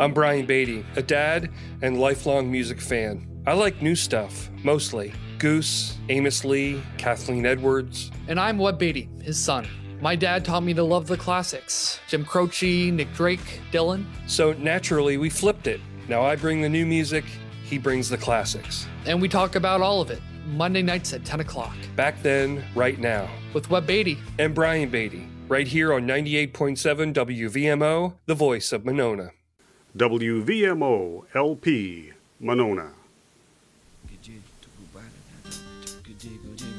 I'm Brian Beatty, a dad and lifelong music fan. I like new stuff, mostly. Goose, Amos Lee, Kathleen Edwards. And I'm Webb Beatty, his son. My dad taught me to love the classics. Jim Croce, Nick Drake, Dylan. So naturally, we flipped it. Now I bring the new music, he brings the classics. And we talk about all of it, Monday nights at 10 o'clock. Back then, right now. With Webb Beatty. And Brian Beatty, right here on 98.7 WVMO, the voice of Monona. WVMO LP, Monona.